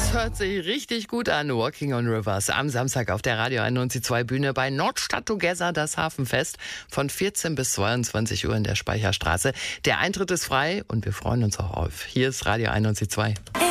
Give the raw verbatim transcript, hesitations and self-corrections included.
Das hört sich richtig gut an. Walking on Rivers am Samstag auf der Radio einundneunzig Komma zwei Bühne bei Nordstadt Together, das Hafenfest von vierzehn bis zweiundzwanzig Uhr in der Speicherstraße. Der Eintritt ist frei und wir freuen uns auch auf. Hier ist Radio einundneunzig Komma zwei.